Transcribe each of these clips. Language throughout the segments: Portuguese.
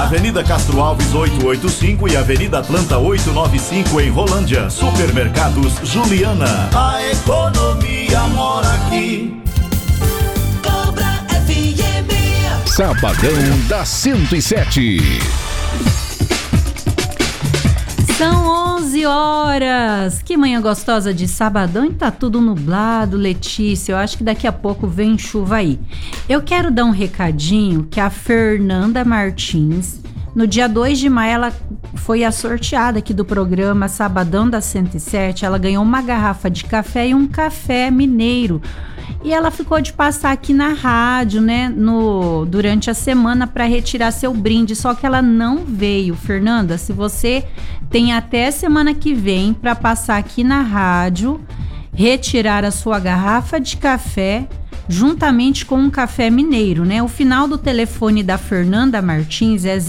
Avenida Castro Alves 885 e Avenida Atlanta 895 em Rolândia. Supermercados Juliana. A economia mora aqui. Cobra FM. Sabadão da 107. São 11 horas. Que manhã gostosa de sabadão e tá tudo nublado, Letícia. Eu acho que daqui a pouco vem chuva aí. Eu quero dar um recadinho que a Fernanda Martins, no dia 2 de maio, ela foi a sorteada aqui do programa Sabadão da 107. Ela ganhou uma garrafa de café e um café mineiro. E ela ficou de passar aqui na rádio, né, durante a semana para retirar seu brinde, só que ela não veio. Fernanda, se você tem até semana que vem para passar aqui na rádio, retirar a sua garrafa de café juntamente com um café mineiro, né? O final do telefone da Fernanda Martins é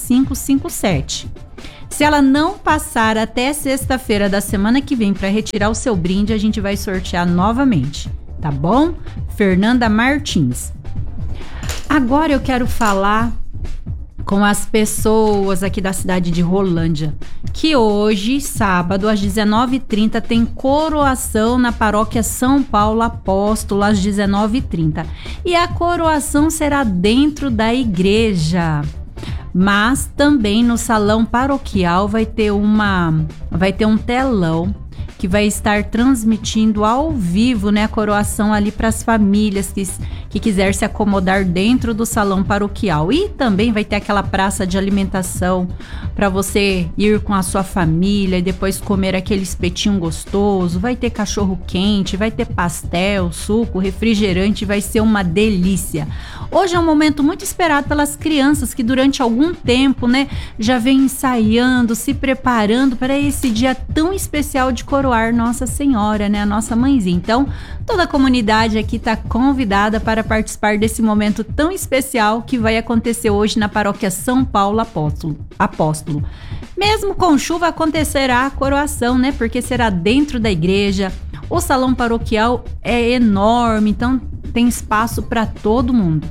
0557. Se ela não passar até sexta-feira da semana que vem para retirar o seu brinde, a gente vai sortear novamente. Tá bom? Fernanda Martins. Agora eu quero falar com as pessoas aqui da cidade de Rolândia, que hoje, sábado, às 19h30, tem coroação na paróquia São Paulo Apóstolo, às 19h30. E a coroação será dentro da igreja. Mas também no salão paroquial vai ter um telão que vai estar transmitindo ao vivo, né, a coroação ali para as famílias que quiser se acomodar dentro do salão paroquial. E também vai ter aquela praça de alimentação para você ir com a sua família e depois comer aquele espetinho gostoso. Vai ter cachorro quente, vai ter pastel, suco, refrigerante, vai ser uma delícia. Hoje é um momento muito esperado pelas crianças que durante algum tempo, né, já vem ensaiando, se preparando para esse dia tão especial de coroar Nossa Senhora, né, a nossa mãezinha. Então, toda a comunidade aqui está convidada para participar desse momento tão especial que vai acontecer hoje na paróquia São Paulo Apóstolo. Mesmo com chuva acontecerá a coroação, né, porque será dentro da igreja. O salão paroquial é enorme, então tem espaço para todo mundo.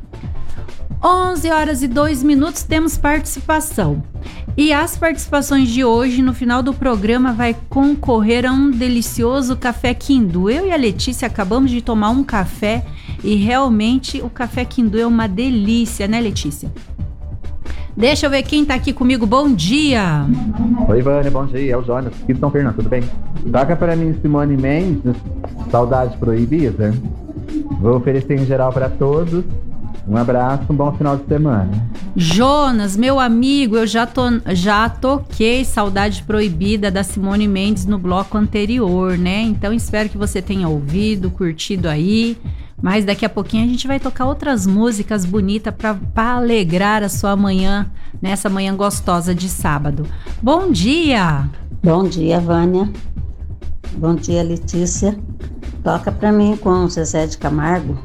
11h02, temos participação. E as participações de hoje, no final do programa, vai concorrer a um delicioso café Quindu. Eu e a Letícia acabamos de tomar um café e realmente o café Quindu é uma delícia, né, Letícia? Deixa eu ver quem tá aqui comigo. Bom dia! Oi, Vânia, bom dia. É o Jonas, aqui de São Fernando, tudo bem? Toca para mim Simone Mendes, Saudade Proibida. Vou oferecer em geral para todos. Um abraço, um bom final de semana. Jonas, meu amigo, eu já toquei Saudade Proibida da Simone Mendes no bloco anterior, né? Então espero que você tenha ouvido, curtido aí. Mas daqui a pouquinho a gente vai tocar outras músicas bonitas para alegrar a sua manhã, nessa manhã gostosa de sábado. Bom dia! Bom dia, Vânia. Bom dia, Letícia. Toca para mim com Zezé de Camargo,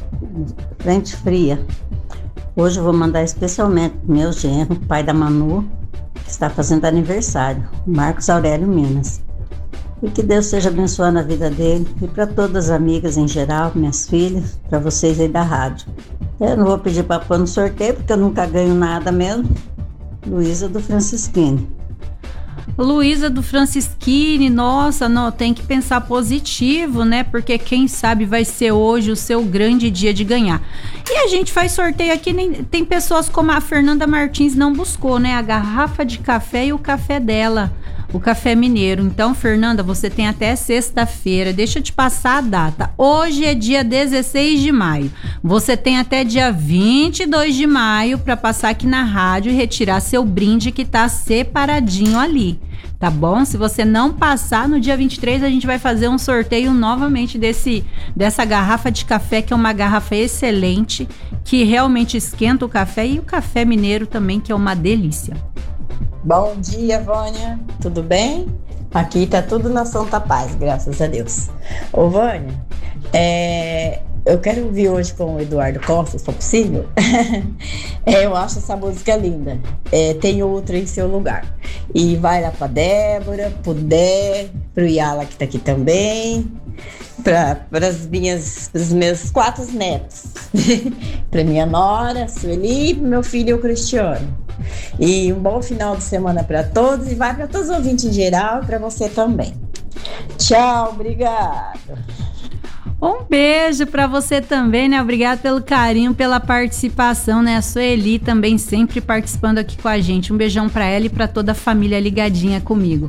Frente Fria. Hoje eu vou mandar especialmente pro meu genro, pai da Manu, que está fazendo aniversário, Marcos Aurélio Minas. E que Deus esteja abençoando a vida dele e para todas as amigas em geral, minhas filhas, para vocês aí da rádio. Eu não vou pedir para pôr no sorteio, porque eu nunca ganho nada mesmo. Luísa do Francisquini. Luísa do Francisquini, nossa, não, tem que pensar positivo, né? Porque quem sabe vai ser hoje o seu grande dia de ganhar. E a gente faz sorteio aqui, tem pessoas como a Fernanda Martins não buscou, né? A garrafa de café e o café dela, o café mineiro. Então, Fernanda, você tem até sexta-feira. Deixa eu te passar a data. Hoje é dia 16 de maio. Você tem até dia 22 de maio para passar aqui na rádio e retirar seu brinde que tá separadinho ali. Tá bom? Se você não passar, no dia 23 a gente vai fazer um sorteio novamente dessa garrafa de café, que é uma garrafa excelente, que realmente esquenta o café, e o café mineiro também, que é uma delícia. Bom dia, Vânia. Tudo bem? Aqui tá tudo na santa paz, graças a Deus. Ô, Vânia, eu quero ouvir hoje com o Eduardo Costa, se for possível. Eu acho essa música linda. Tem outra em seu lugar. E vai lá pra Débora, pro Dé, pro Yala, que tá aqui também, para os meus 4 netos, para minha nora, Sueli, e pro meu filho, o Cristiano. E um bom final de semana para todos e vai para todos os ouvintes em geral e para você também. Tchau, obrigado. Um beijo pra você também, né? Obrigado pelo carinho, pela participação, né? A Sueli também sempre participando aqui com a gente. Um beijão pra ela e pra toda a família ligadinha comigo.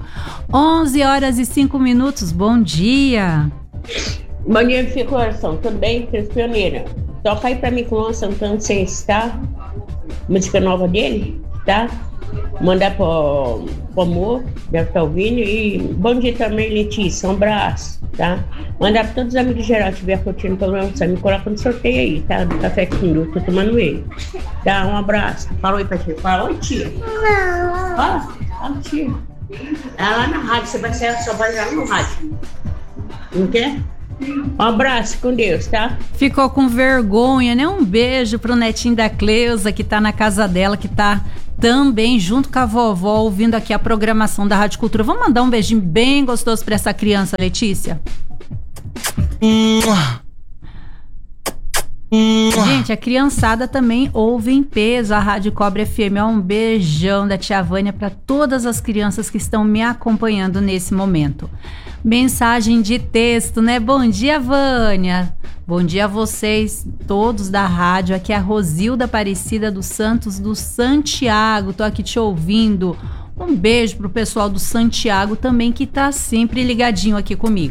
11h05. Bom dia. Bom dia, de coração. Tudo bem? Cris Pioneira. Toca aí pra mim com o Luan Santana sem estar. Música nova dele, tá? Mandar pro amor, deve estar ouvindo. E bom dia também, Letícia. Um abraço, tá? Mandar para todos os amigos geral que estiver curtindo o programa, você me coloca no sorteio aí, tá? Do café com eu tô tomando ele. Tá? Um abraço. Fala oi pra tia. Fala oi, tia. Não. Fala tia. Ela lá na rádio, você vai ser só vai lá no rádio. Não quer? Um abraço, com Deus, tá? Ficou com vergonha, né? Um beijo pro netinho da Cleusa, que tá na casa dela, que tá também junto com a vovó, ouvindo aqui a programação da Rádio Cultura. Vamos mandar um beijinho bem gostoso pra essa criança, Letícia? Gente, a criançada também ouve em peso a Rádio Cobre FM. Um beijão da tia Vânia para todas as crianças que estão me acompanhando nesse momento. Mensagem de texto, né? Bom dia, Vânia. Bom dia a vocês todos da rádio. Aqui é a Rosilda Aparecida dos Santos do Santiago. Tô aqui te ouvindo. Um beijo pro pessoal do Santiago também, que tá sempre ligadinho aqui comigo.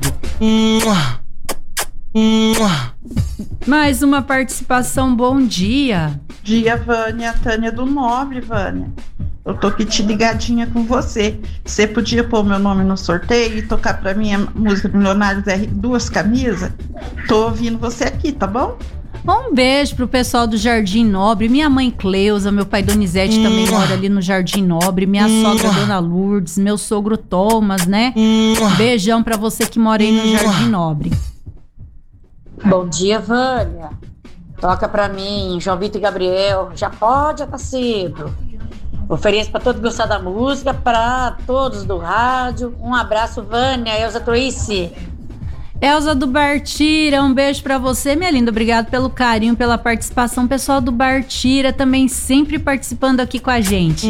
Mais uma participação, bom dia. Dia, Vânia, Tânia do Nobre, Vânia. Eu tô aqui te ligadinha com você. Você podia pôr meu nome no sorteio e tocar pra mim a música do Milionários R, 2 camisas? Tô ouvindo você aqui, tá bom? Um beijo pro pessoal do Jardim Nobre, minha mãe Cleusa, meu pai Donizete também mora ali no Jardim Nobre, minha sogra Dona Lourdes, meu sogro Thomas, né? Beijão pra você que mora aí no Jardim Nobre. Bom dia, Vânia. Toca pra mim, João Vitor e Gabriel. Já pode, tá cedo. Ofereço pra todos gostar da música, pra todos do rádio. Um abraço, Vânia, Elza Troice. Elza do Bartira, um beijo pra você, minha linda. Obrigado pelo carinho, pela participação. Pessoal do Bartira também sempre participando aqui com a gente.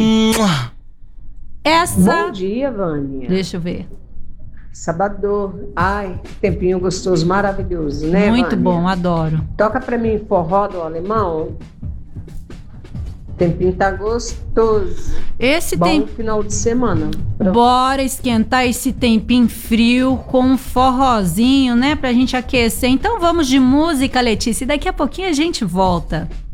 Bom dia, Vânia. Deixa eu ver. Sabador. Ai, tempinho gostoso, maravilhoso, né, muito Vânia? Bom, adoro. Toca pra mim forró do alemão. Tempinho tá gostoso. Bom final de semana. Bora esquentar esse tempinho frio com um forrozinho, né? Pra gente aquecer. Então vamos de música, Letícia. E daqui a pouquinho a gente volta.